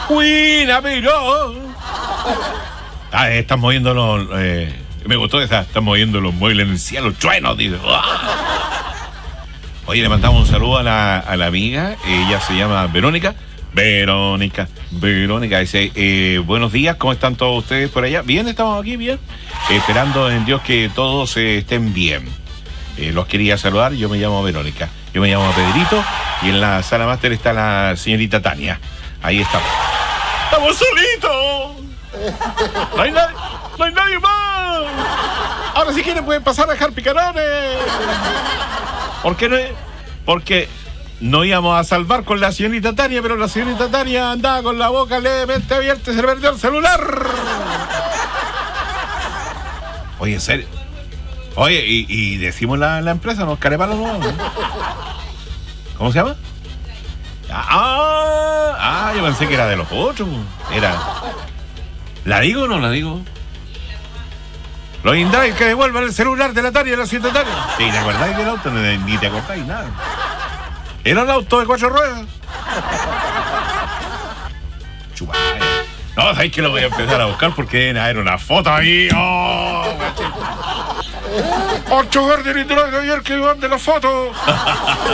Buena, pero... están moviendo los... me gustó esa, están moviendo los muebles en el cielo, truenos, dice. Oye, le mandamos un saludo a la amiga, ella se llama Verónica, dice, buenos días, ¿cómo están todos ustedes por allá? Bien, estamos aquí, bien, esperando en Dios que todos estén bien. Los quería saludar, yo me llamo Verónica, yo me llamo Pedrito, y en la sala máster está la señorita Tania, ahí estamos. ¡Estamos solitos! ¡No hay nadie más! Ahora si quieren pueden pasar a dejar picarones. ¿Por qué no? Porque no íbamos a salvar con la señorita Tania, pero la señorita Tania andaba con la boca levemente abierta y se le perdió el celular. Oye, en serio. Oye, y decimos la empresa, ¿no? Carepalo, ¿no? ¿Cómo se llama? Yo pensé que era de los otros. ¿La digo o no la digo? Los Indrive que devuelvan el celular de la Tania y la señorita Tania. Sí, ¿te acordáis del auto? Ni te acordáis nada. Era un auto de 4 ruedas. Chupay. No, sabéis que lo voy a empezar a buscar porque era una foto ahí. ¡Ocho guardias de ayer que iban de la foto!